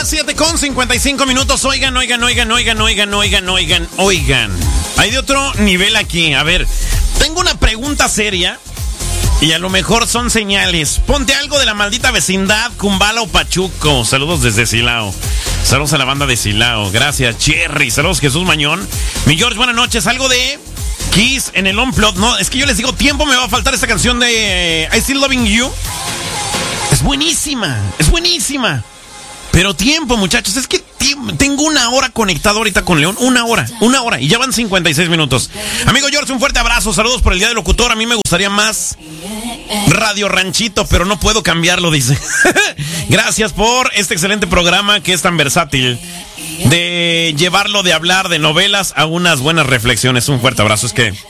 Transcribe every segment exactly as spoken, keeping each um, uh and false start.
siete con cincuenta y cinco minutos. Oigan, oigan, oigan, oigan, oigan, oigan, oigan, oigan. Hay de otro nivel aquí. A ver, tengo una pregunta seria y a lo mejor son señales. Ponte algo de la maldita vecindad, Kumbala o Pachuco. Saludos desde Silao. Saludos a la banda de Silao. Gracias, Cherry. Saludos, Jesús Mañón. Mi George, buenas noches. Algo de Kiss en el Unplugged. No, es que yo les digo, tiempo me va a faltar esta canción de I Still Loving You. Es buenísima, es buenísima. Pero tiempo, muchachos, es que tengo una hora conectado ahorita con León. Una hora, una hora. Y ya van cincuenta y seis minutos. Amigo George, un fuerte abrazo. Saludos por el Día del Locutor. A mí me gustaría más Radio Ranchito, pero no puedo cambiarlo, dice. Gracias por este excelente programa que es tan versátil. De llevarlo de hablar de novelas a unas buenas reflexiones. Un fuerte abrazo. Es que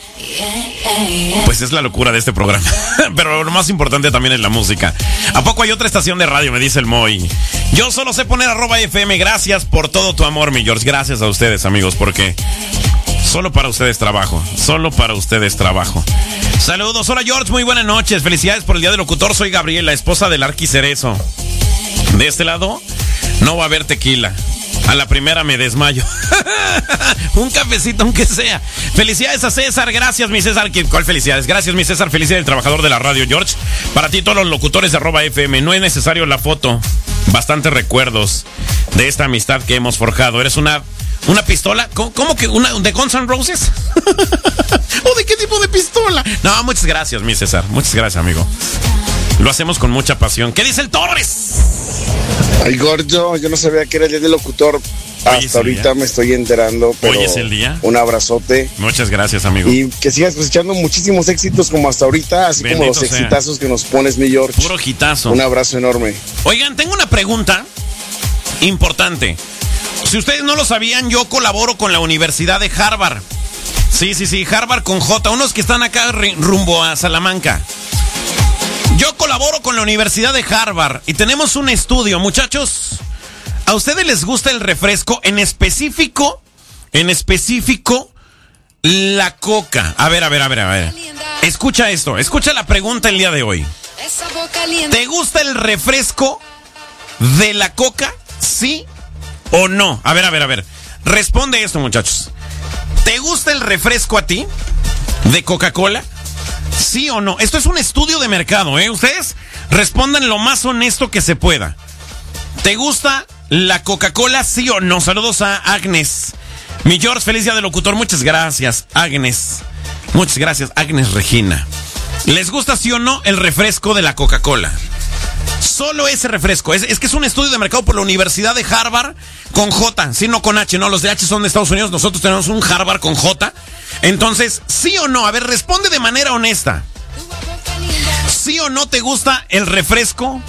pues es la locura de este programa. Pero lo más importante también es la música. ¿A poco hay otra estación de radio? Me dice el Moy. Yo solo sé poner arroba F M. Gracias por todo tu amor, mi George. Gracias a ustedes, amigos, porque solo para ustedes trabajo. Solo para ustedes trabajo. Saludos. Hola, George. Muy buenas noches. Felicidades por el Día del Locutor. Soy Gabriela, esposa del Arqui Cerezo. De este lado no va a haber tequila. A la primera me desmayo. Un cafecito, aunque sea. Felicidades a César. Gracias, mi César. ¿Cuál felicidades? Gracias, mi César. Felicidades al trabajador de la radio, George. Para ti, todos los locutores de arroba F M. No es necesario la foto. Bastantes recuerdos de esta amistad que hemos forjado. ¿Eres una, una pistola? ¿Cómo, cómo que una de Guns N' Roses? ¿O de qué tipo de pistola? No, muchas gracias, mi César. Muchas gracias, amigo. Lo hacemos con mucha pasión. ¿Qué dice el Torres? Ay, gordo, yo no sabía que era el Día del Locutor. Hasta ahorita día. Me estoy enterando. Pero hoy es el día. Un abrazote. Muchas gracias, amigo. Y que sigas cosechando muchísimos éxitos como hasta ahorita, así Bendito como los sea. exitazos que nos pones, mi George. Puro hitazo. Un abrazo enorme. Oigan, tengo una pregunta importante. Si ustedes no lo sabían, yo colaboro con la Universidad de Harvard. Sí, sí, sí, Harvard con J. Unos que están acá rumbo a Salamanca. Yo colaboro con la Universidad de Harvard y tenemos un estudio, muchachos. ¿A ustedes les gusta el refresco? En específico, en específico, la coca. A ver, a ver, a ver, a ver. Escucha esto, escucha la pregunta el día de hoy. ¿Te gusta el refresco de la coca? ¿Sí o no? A ver, a ver, a ver. Responde esto, muchachos. ¿Te gusta el refresco a ti de Coca-Cola? ¿Sí o no? Esto es un estudio de mercado, ¿eh? Ustedes respondan lo más honesto que se pueda. ¿Te gusta la Coca-Cola, sí o no? Saludos a Agnes. Mi George, feliz Día del Locutor. Muchas gracias, Agnes. Muchas gracias, Agnes Regina. ¿Les gusta, sí o no, el refresco de la Coca-Cola? Solo ese refresco. Es, es que es un estudio de mercado por la Universidad de Harvard con J, sí, no con H, no. Los de H son de Estados Unidos. Nosotros tenemos un Harvard con J. Entonces, ¿sí o no? A ver, responde de manera honesta. ¿Sí o no te gusta el refresco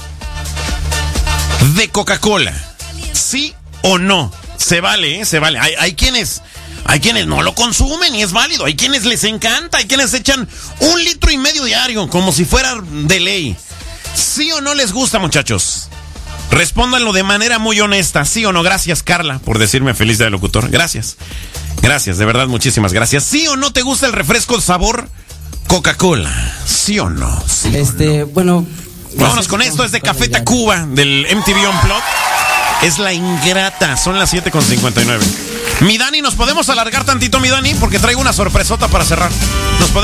de Coca-Cola? ¿Sí o no? Se vale, ¿eh? Se vale. Hay, hay quienes... Hay quienes no lo consumen y es válido. Hay quienes les encanta. Hay quienes echan un litro y medio diario como si fuera de ley. ¿Sí o no les gusta, muchachos? Respóndanlo de manera muy honesta. ¿Sí o no? Gracias, Carla, por decirme feliz Día del Locutor. Gracias. Gracias, de verdad, muchísimas gracias. ¿Sí o no te gusta el refresco sabor Coca-Cola? ¿Sí o no? ¿Sí este, o no? bueno... Vámonos con esto. Es de Café Tacuba, del M T V Unplugged. Es la ingrata. Son las siete con cincuenta y nueve. Mi Dani, ¿nos podemos alargar tantito, mi Dani? Porque traigo una sorpresota para cerrar. ¿Nos podemos